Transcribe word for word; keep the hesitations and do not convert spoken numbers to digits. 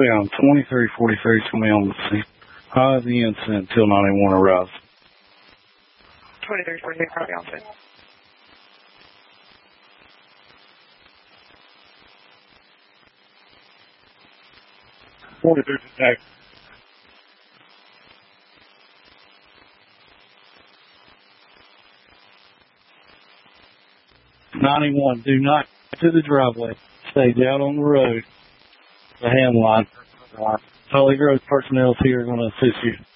on twenty-three forty-three is going to be on the scene. High of the incident until ninety-one arrives. twenty-three forty-three, copy on scene. forty-three attack. ninety-one, do not get to the driveway. Stay down on the road. The hand line. Holy Ghost personnel here are going to assist you.